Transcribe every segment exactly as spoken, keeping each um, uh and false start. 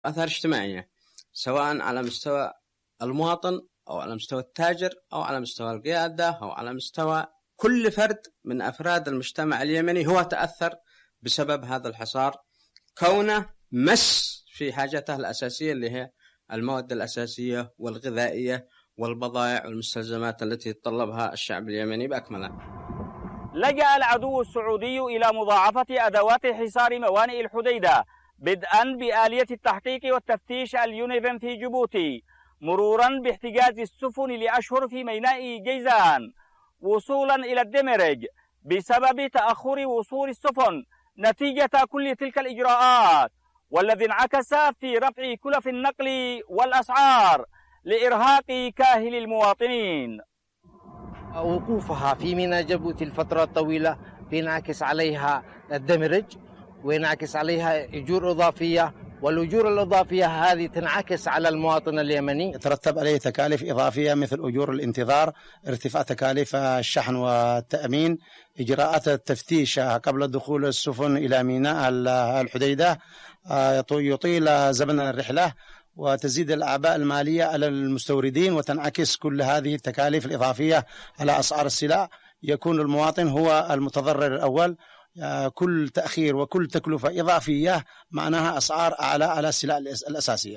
آثار اجتماعية، سواء على مستوى المواطن أو على مستوى التاجر أو على مستوى القيادة أو على مستوى كل فرد من أفراد المجتمع اليمني هو تأثر بسبب هذا الحصار، كونه مس في حاجته الأساسية اللي هي المواد الأساسية والغذائية والبضائع والمستلزمات التي يتطلبها الشعب اليمني بأكملها. لجأ العدو السعودي إلى مضاعفة أدوات حصار موانئ الحديدة، بدءا بآلية التحقيق والتفتيش اليونيفم في جيبوتي، مرورا باحتجاز السفن لأشهر في ميناء جيزان، وصولا إلى الدمرج بسبب تأخر وصول السفن نتيجة كل تلك الإجراءات، والذي انعكس في رفع كلف النقل والأسعار لإرهاق كاهل المواطنين. وقوفها في ميناء جيبوتي الفترة الطويلة بينعكس عليها الدمرج وينعكس عليها أجور إضافية، والأجور الإضافية هذه تنعكس على المواطن اليمني، يترتب عليه تكاليف إضافية مثل أجور الانتظار، ارتفاع تكاليف الشحن والتأمين، إجراءات التفتيش قبل دخول السفن إلى ميناء الحديدة، يطيل زمن الرحلة وتزيد الأعباء المالية على المستوردين، وتنعكس كل هذه التكاليف الإضافية على أسعار السلع. يكون المواطن هو المتضرر الأول، كل تأخير وكل تكلفة إضافية معناها أسعار أعلى على السلع الأساسية.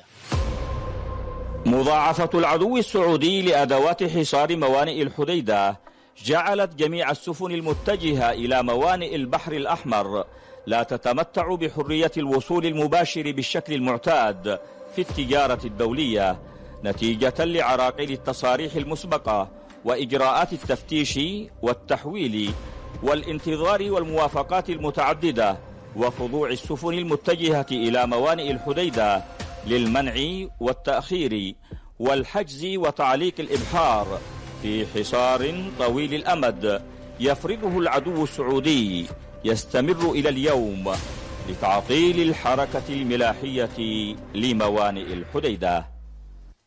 مضاعفة العدو السعودي لأدوات حصار موانئ الحديدة جعلت جميع السفن المتجهة إلى موانئ البحر الأحمر لا تتمتع بحرية الوصول المباشر بالشكل المعتاد في التجارة الدولية، نتيجة لعراقيل التصاريح المسبقة وإجراءات التفتيش والتحويل والانتظار والموافقات المتعددة، وخضوع السفن المتجهة إلى موانئ الحديدة للمنع والتأخير والحجز وتعليق الإبحار في حصار طويل الأمد يفرضه العدو السعودي يستمر إلى اليوم لتعطيل الحركة الملاحية لموانئ الحديدة.